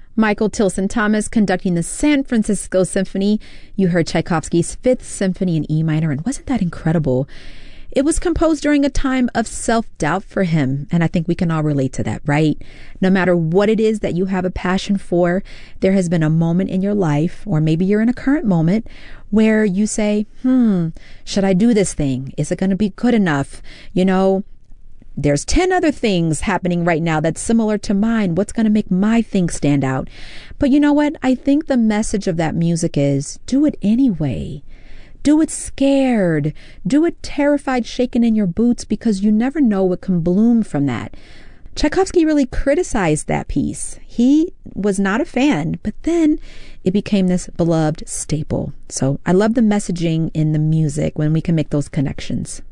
Michael Tilson Thomas conducting the San Francisco Symphony. You heard Tchaikovsky's Fifth Symphony in E minor, and wasn't that incredible? It was composed during a time of self-doubt for him, and I think we can all relate to that, right? No matter what it is that you have a passion for, there has been a moment in your life, or maybe you're in a current moment, where you say, should I do this thing? Is it going to be good enough? There's 10 other things happening right now that's similar to mine. What's going to make my thing stand out? But you know what? I think the message of that music is do it anyway. Do it scared. Do it terrified, shaking in your boots, because you never know what can bloom from that. Tchaikovsky really criticized that piece. He was not a fan, but then it became this beloved staple. So I love the messaging in the music when we can make those connections.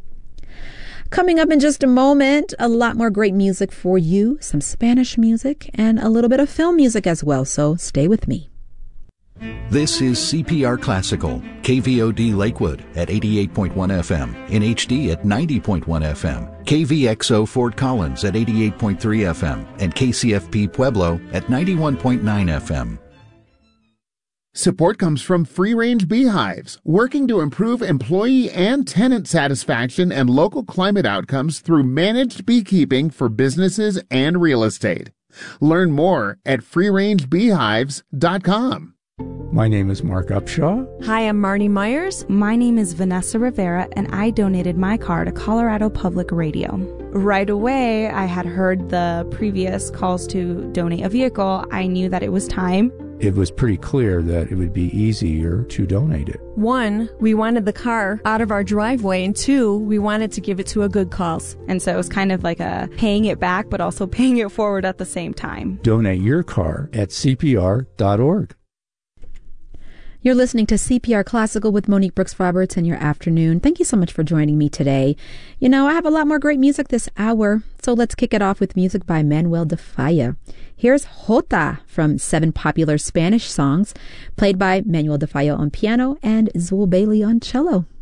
Coming up in just a moment, a lot more great music for you, some Spanish music, and a little bit of film music as well, so stay with me. This is CPR Classical, KVOD Lakewood at 88.1 FM, in HD at 90.1 FM, KVXO Fort Collins at 88.3 FM, and KCFP Pueblo at 91.9 FM. Support comes from free-range beehives, working to improve employee and tenant satisfaction and local climate outcomes through managed beekeeping for businesses and real estate. Learn more at freerangebeehives.com. My name is Mark Upshaw. Hi, I'm Marnie Myers. My name is Vanessa Rivera, and I donated my car to Colorado Public Radio. Right away, I had heard the previous calls to donate a vehicle. I knew that it was time. It was pretty clear that it would be easier to donate it. 1, we wanted the car out of our driveway, and 2, we wanted to give it to a good cause. And so it was kind of like a paying it back, but also paying it forward at the same time. Donate your car at CPR.org. You're listening to CPR Classical with Monique Brooks Roberts in your afternoon. Thank you so much for joining me today. I have a lot more great music this hour, so let's kick it off with music by Manuel de Falla. Here's Jota from 7 popular Spanish songs, played by Manuel de Falla on piano and Zul Bailey on cello.